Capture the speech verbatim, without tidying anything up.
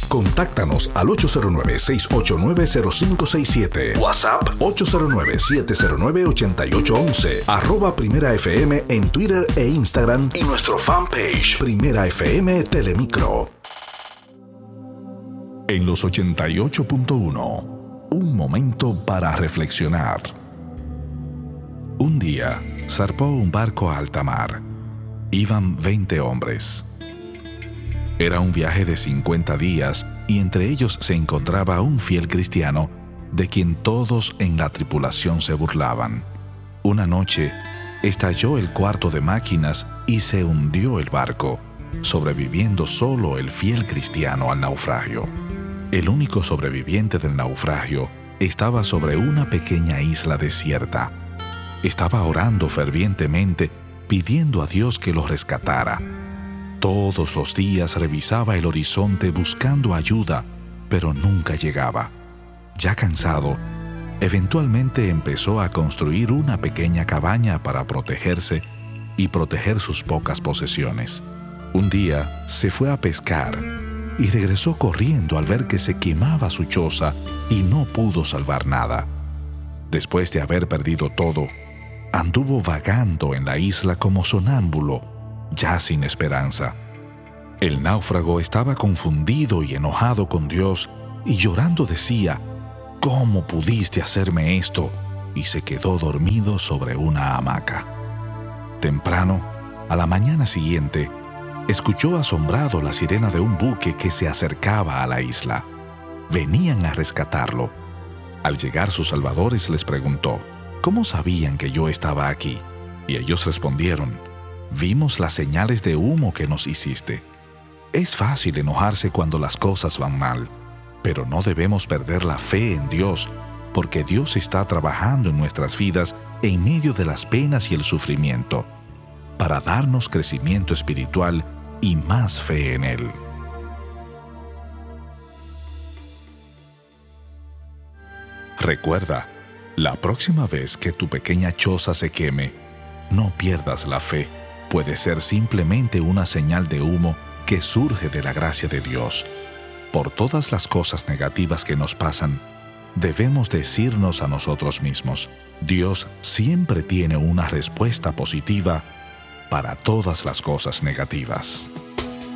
Contáctanos al ocho cero nueve, seis ocho nueve, cero cinco seis siete. WhatsApp ocho cero nueve, siete cero nueve, ocho ocho uno uno. Arroba Primera F M en Twitter e Instagram y nuestro fanpage Primera F M Telemicro. En los ochenta y ocho punto uno, un momento para reflexionar. Un día zarpó un barco a alta mar. Iban veinte hombres. Era un viaje de cincuenta días y entre ellos se encontraba un fiel cristiano de quien todos en la tripulación se burlaban. Una noche estalló el cuarto de máquinas y se hundió el barco, sobreviviendo solo el fiel cristiano al naufragio. El único sobreviviente del naufragio estaba sobre una pequeña isla desierta. Estaba orando fervientemente, pidiendo a Dios que lo rescatara. Todos los días revisaba el horizonte buscando ayuda, pero nunca llegaba. Ya cansado, eventualmente empezó a construir una pequeña cabaña para protegerse y proteger sus pocas posesiones. Un día se fue a pescar y regresó corriendo al ver que se quemaba su choza y no pudo salvar nada. Después de haber perdido todo, anduvo vagando en la isla como sonámbulo, ya sin esperanza. El náufrago estaba confundido y enojado con Dios y llorando decía: ¿cómo pudiste hacerme esto? Y se quedó dormido sobre una hamaca. Temprano, a la mañana siguiente, escuchó asombrado la sirena de un buque que se acercaba a la isla. Venían a rescatarlo. Al llegar sus salvadores les preguntó: ¿cómo sabían que yo estaba aquí? Y ellos respondieron: vimos las señales de humo que nos hiciste. Es fácil enojarse cuando las cosas van mal, pero no debemos perder la fe en Dios, porque Dios está trabajando en nuestras vidas en medio de las penas y el sufrimiento, para darnos crecimiento espiritual y más fe en Él. Recuerda, la próxima vez que tu pequeña choza se queme, no pierdas la fe. Puede ser simplemente una señal de humo que surge de la gracia de Dios. Por todas las cosas negativas que nos pasan, debemos decirnos a nosotros mismos: Dios siempre tiene una respuesta positiva para todas las cosas negativas.